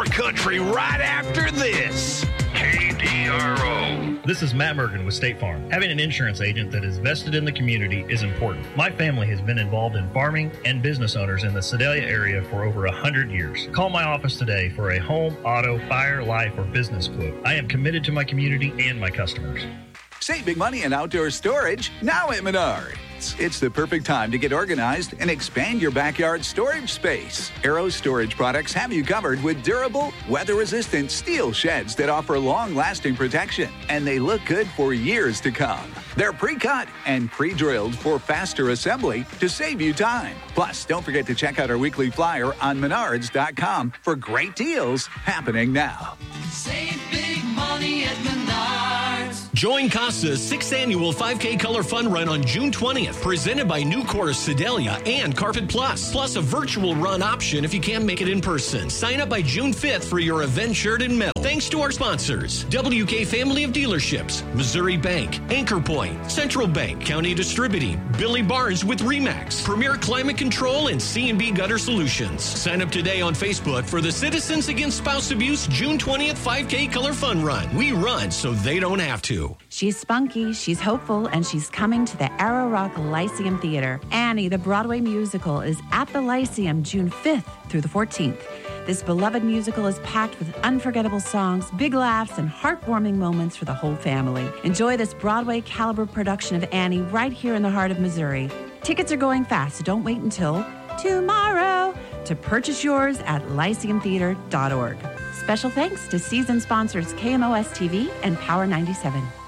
country right after this. KDRO. This is Matt Mergen with State Farm. Having an insurance agent that is vested in the community is important. My family has been involved in farming and business owners in the Sedalia area for over 100 years. Call my office today for a home, auto, fire, life, or business quote. I am committed to my community and my customers. Save big money in outdoor storage now at Menards. It's the perfect time to get organized and expand your backyard storage space. Arrow Storage products have you covered with durable, weather-resistant steel sheds that offer long-lasting protection, and they look good for years to come. They're pre-cut and pre-drilled for faster assembly to save you time. Plus, don't forget to check out our weekly flyer on Menards.com for great deals happening now. Save big money at Menards. Join Costa's 6th annual 5K Color Fun Run on June 20th, presented by Nucor, Sedalia, and Carpet Plus. Plus a virtual run option if you can't make it in person. Sign up by June 5th for your event shirt and medal. Thanks to our sponsors, WK Family of Dealerships, Missouri Bank, Anchor Point, Central Bank, County Distributing, Billy Barnes with RE/MAX, Premier Climate Control, and C&B Gutter Solutions. Sign up today on Facebook for the Citizens Against Spouse Abuse June 20th 5K Color Fun Run. We run so they don't have to. She's spunky, she's hopeful, and she's coming to the Arrow Rock Lyceum Theater. Annie, the Broadway musical, is at the Lyceum June 5th through the 14th. This beloved musical is packed with unforgettable songs, big laughs, and heartwarming moments for the whole family. Enjoy this Broadway caliber production of Annie right here in the heart of Missouri. Tickets are going fast, so don't wait until tomorrow to purchase yours at lyceumtheater.org. Special thanks to season sponsors KMOS TV and Power 97.